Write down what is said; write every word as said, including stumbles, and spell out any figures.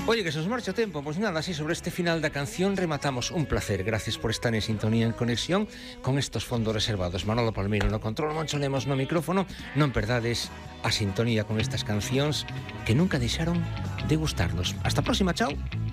Oye, que se nos marcha o tempo. Pois nada, así sobre este final da canción rematamos. Un placer, gracias por estar en sintonía, en conexión con estos fondos reservados. Manolo Palmeiro no control, Moncho Lemos no micrófono. Non perdades a sintonía con estas cancións que nunca deixaron de gustarnos. Hasta a próxima, chao.